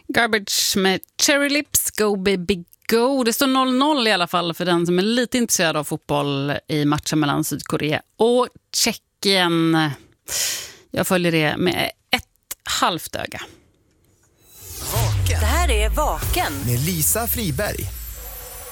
Garbage med Cherry Lips, Go Baby Go. Det står 0-0 i alla fall för den som är lite intresserad av fotboll i matchen mellan Sydkorea och Tjeckien. Jag följer det med ett halvt öga. Vaken. Det här är Vaken Med Lisa Friberg.